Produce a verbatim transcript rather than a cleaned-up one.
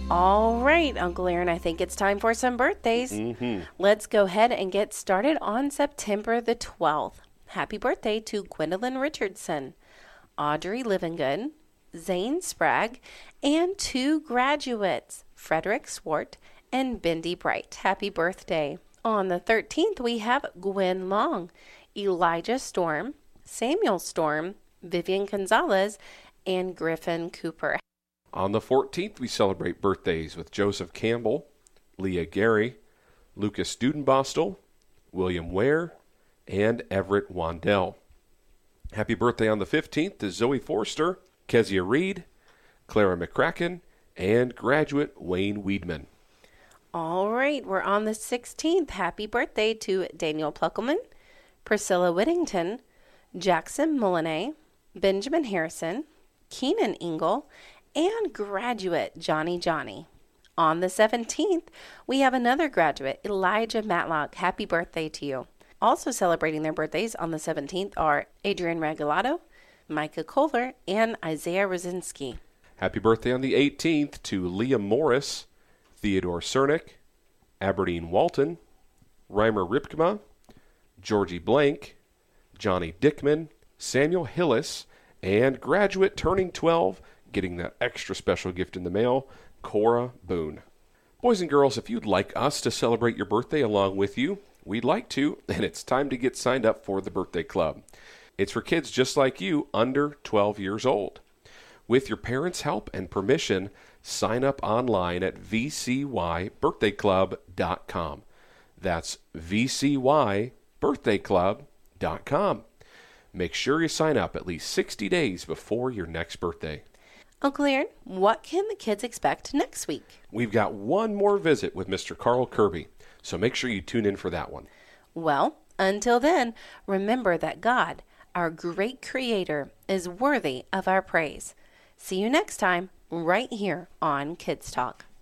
All right, Uncle Aaron, I think it's time for some birthdays. Mm-hmm. Let's go ahead and get started on September the twelfth. Happy birthday to Gwendolyn Richardson, Audrey Livingood, Zane Sprague, and two graduates, Frederick Swart and Bindi Bright. Happy birthday. On the thirteenth, we have Gwen Long, Elijah Storm, Samuel Storm, Vivian Gonzalez, and Griffin Cooper. On the fourteenth, we celebrate birthdays with Joseph Campbell, Leah Gary, Lucas Dudenbostel, William Ware, and Everett Wandell. Happy birthday on the fifteenth to Zoe Forster, Kezia Reed, Clara McCracken, and graduate Wayne Weedman. All right, we're on the sixteenth. Happy birthday to Daniel Pluckelman, Priscilla Whittington, Jackson Molinet, Benjamin Harrison, Keenan Ingle, and graduate Johnny Johnny. On the seventeenth, we have another graduate, Elijah Matlock. Happy birthday to you. Also celebrating their birthdays on the seventeenth are Adrian Regalado, Micah Kohler, and Isaiah Rosinski. Happy birthday on the eighteenth to Liam Morris, Theodore Cernick, Aberdeen Walton, Reimer Ripkema, Georgie Blank, Johnny Dickman, Samuel Hillis, and graduate turning twelve, getting that extra special gift in the mail, Cora Boone. Boys and girls, if you'd like us to celebrate your birthday along with you, we'd like to, and it's time to get signed up for the Birthday Club. It's for kids just like you, under twelve years old. With your parents' help and permission, sign up online at v c y birthday club dot com. That's v c y birthday club dot com. Make sure you sign up at least sixty days before your next birthday. Uncle Aaron, what can the kids expect next week? We've got one more visit with Mister Carl Kirby, so make sure you tune in for that one. Well, until then, remember that God, our great Creator, is worthy of our praise. See you next time, right here on Kids Talk.